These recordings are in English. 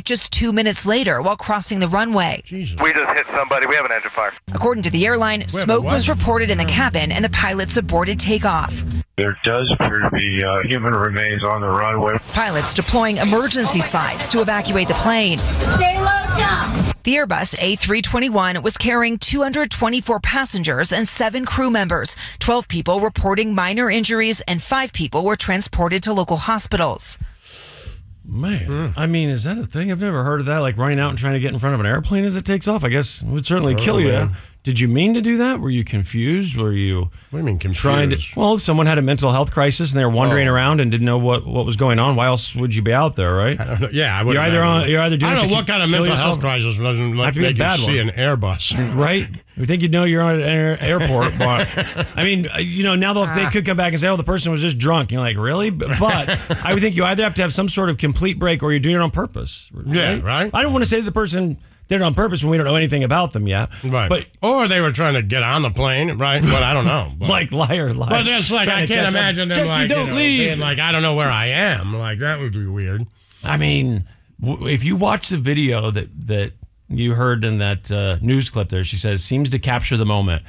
just 2 minutes later while crossing the runway. Jesus. We just hit somebody. We have an engine fire. According to the airline, smoke was reported in the cabin and the pilots aborted takeoff. There does appear to be human remains on the runway. Pilots deploying emergency slides to evacuate the plane. Stay low, jump. The Airbus A321 was carrying 224 passengers and 7 crew members. 12 people reporting minor injuries and 5 people were transported to local hospitals. Man, I mean, is that a thing? I've never heard of that, like running out and trying to get in front of an airplane as it takes off. I guess it would certainly kill you. Man. Did you mean to do that? Were you confused? Were you What do you mean confused? trying to... Well, if someone had a mental health crisis and they were wandering around and didn't know what was going on, why else would you be out there, right? I don't know. Yeah, I would. You're either doing I it don't to know what kind of kill mental yourself. health crisis doesn't Have to be a make you bad see one. an Airbus. Right? You think you'd know you're on an airport, but I mean, now they could come back and say, oh, the person was just drunk. You're like, really? But I would think you either have to have some sort of complete break or you're doing it on purpose. Right? Yeah, right. I don't want to say the person did it on purpose when we don't know anything about them yet. Right. But or they were trying to get on the plane, right? Well, I don't know. But, like liar. but just like, Trying I to can't catch up. imagine them Jesse, like, don't leave. being like, I don't know where I am. Like, that would be weird. I mean, if you watch the video that you heard in that news clip there, she says, seems to capture the moment.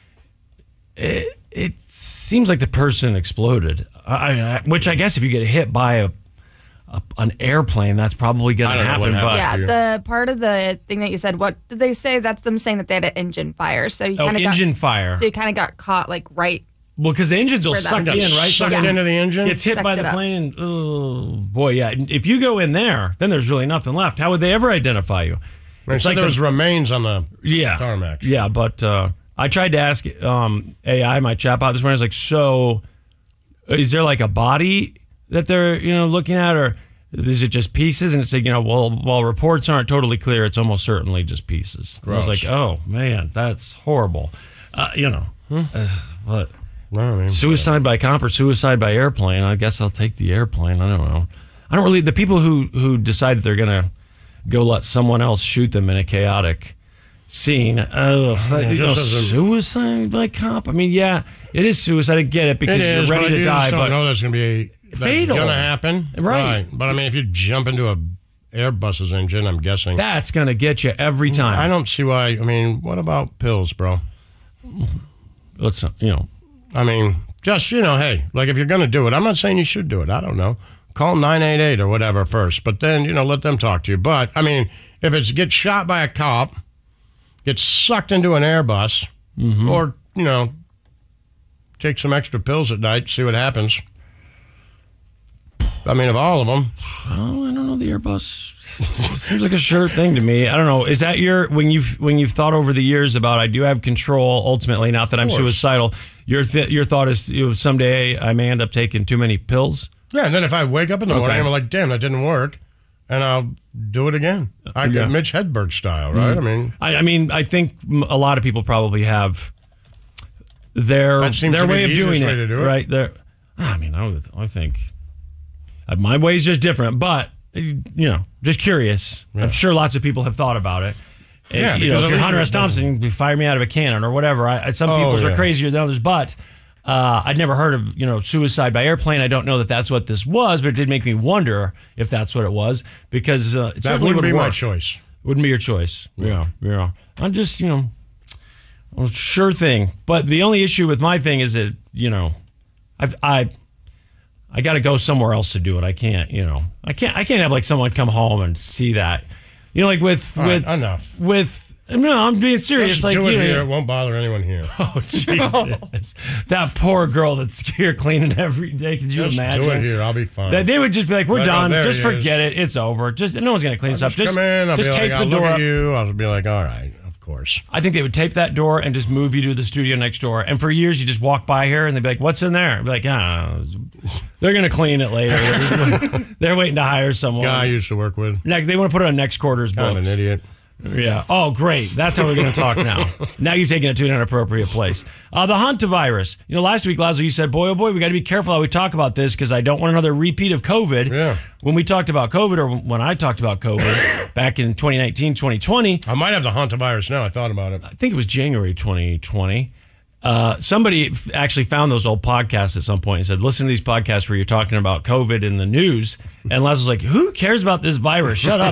It seems like the person exploded, which I guess if you get hit by an airplane, that's probably going to happen. But Yeah, the part of the thing that you said, what did they say? That's them saying that they had an engine fire. So you kind of engine fire. So you kind of got caught like right. Well, because the engines will Where that suck in, right? Sucked into the engine. Gets hit Sucked by it the up. plane, and oh boy, yeah. If you go in there, then there's really nothing left. How would they ever identify you? It's like there was remains on the Yeah. tarmac. Yeah, but I tried to ask AI, my chatbot, this morning. I was like, so is there like a body that they're looking at, or is it just pieces? And it said, while reports aren't totally clear, it's almost certainly just pieces. I was like, oh man, that's horrible. But No, I mean, suicide by cop or suicide by airplane? I guess I'll take the airplane. I don't know. I don't really. The people who decide that they're gonna go let someone else shoot them in a chaotic scene. Suicide by cop. I mean, yeah, it is suicide. I get it because it is, you're ready to die, don't but know that's going to be fatal. Going to happen, Right. But I mean, if you jump into a Airbus's engine, I'm guessing that's gonna get you every time. I don't see why. I mean, what about pills, bro? Let's I mean, just hey, like if you're going to do it, I'm not saying you should do it. I don't know. Call 988 or whatever first, but then let them talk to you. But I mean, if it's get shot by a cop, get sucked into an Airbus, or take some extra pills at night, see what happens. I mean, of all of them. Oh, I don't know. The Airbus seems like a sure thing to me. I don't know. Is that when you've thought over the years about I do have control ultimately? Not that I'm suicidal. Your thought is someday I may end up taking too many pills. Yeah, and then if I wake up in the morning, I'm like, damn, that didn't work, and I'll do it again. I get Mitch Hedberg style, right? I mean, I think a lot of people probably have their way of doing it, right? I mean, I think my way is just different, but just curious. Yeah. I'm sure lots of people have thought about it. Yeah, if you're Hunter S. Thompson, you fire me out of a cannon or whatever. Some people are crazier than others, but I'd never heard of suicide by airplane. I don't know that that's what this was, but it did make me wonder if that's what it was, because that wouldn't be my choice. Wouldn't be your choice. Yeah. I'm just sure thing. But the only issue with my thing is that I got to go somewhere else to do it. I can't I can't have like someone come home and see that. Enough. No, I'm being serious. Just do it here. It won't bother anyone here. Oh, Jesus. That poor girl that's here cleaning every day. Could you imagine? Do it here. I'll be fine. They would just be like, we're done. Just forget it. It's over. No one's going to clean this up. Just come in. I'll just tape the door up. I'll be like, all right, of course. I think they would tape that door and just move you to the studio next door. And for years, you just walk by here and they'd be like, what's in there? I'd be like, they're going to clean it later. They're waiting to hire someone. Guy I used to work with. Like, they want to put it on next quarter's books. I'm an idiot. Yeah. Oh, great. That's how we're going to talk now. Now you've taken it to an inappropriate place. The hantavirus. Last week, Laszlo, you said, boy, oh boy, we got to be careful how we talk about this because I don't want another repeat of COVID. Yeah. When we talked about COVID, or when I talked about COVID back in 2019, 2020. I might have the hantavirus now. I thought about it. I think it was January 2020. Somebody actually found those old podcasts at some point and said, listen to these podcasts where you're talking about COVID in the news. And Laszlo's like, who cares about this virus? Shut up.